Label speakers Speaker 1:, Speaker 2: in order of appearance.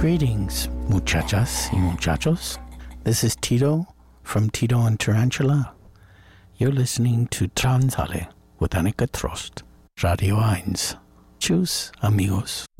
Speaker 1: Greetings, muchachas y muchachos. This is Tito from Tito and Tarantula. You're listening to Transale with Annika Trost, Radio 1. Tschüss, amigos.